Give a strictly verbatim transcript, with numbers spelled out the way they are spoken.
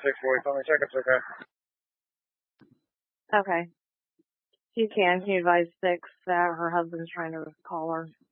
six voice. Let me check it's okay. Okay. You can. Can you advise six that her husband's trying to call her?